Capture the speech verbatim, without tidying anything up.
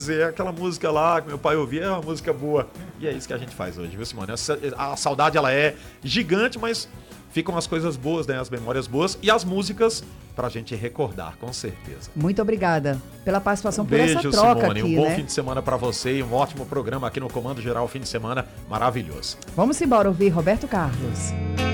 dizer, aquela música lá que meu pai ouvia é uma música boa. E é isso que a gente faz hoje, viu, Simone? A saudade, ela é gigante, mas ficam as coisas boas, né? As memórias boas e as músicas pra gente recordar, com certeza. Muito obrigada pela participação, Um por beijo, essa troca Simone. aqui, Um bom né? fim de semana pra você e um ótimo programa aqui no Comando Geral, fim de semana maravilhoso. Vamos embora ouvir Roberto Carlos.